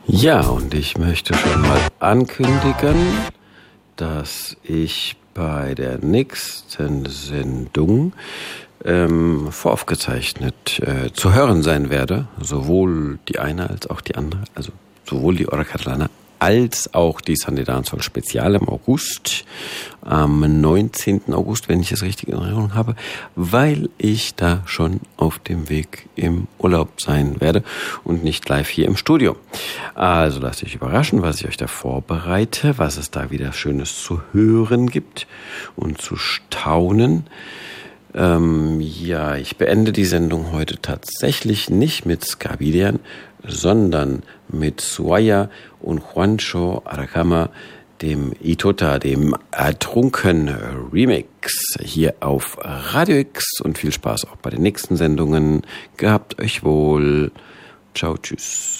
Ja, und ich möchte schon mal ankündigen, dass ich bei der nächsten Sendung voraufgezeichnet zu hören sein werde, sowohl die eine als auch die andere, also sowohl die Hora Catalana als auch die Sunday Dancehall Spezial im August, am 19. August, wenn ich es richtig in Erinnerung habe, weil ich da schon auf dem Weg im Urlaub sein werde und nicht live hier im Studio. Also lasst euch überraschen, was ich euch da vorbereite, was es da wieder Schönes zu hören gibt und zu staunen. Ja, ich beende die Sendung heute tatsächlich nicht mit Skabidian, sondern mit Suaya und Juancho Aracama, dem Itota, dem Ertrunken Remix hier auf Radio X, und viel Spaß auch bei den nächsten Sendungen. Gehabt euch wohl. Ciao, tschüss.